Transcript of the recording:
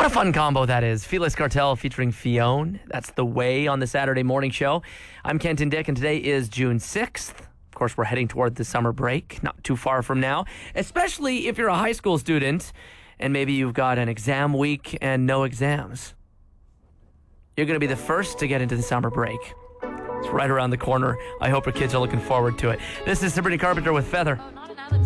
What a fun combo that is. Felix Cartel featuring Fionn. That's The Way on the Saturday morning show. I'm Kenton Dick, and today is June 6th. Of course, we're heading toward the summer break, not too far from now, especially if you're a high school student and maybe you've got an exam week and no exams. You're going to be the first to get into the summer break. It's right around the corner. I hope your kids are looking forward to it. This is Sabrina Carpenter with Feather.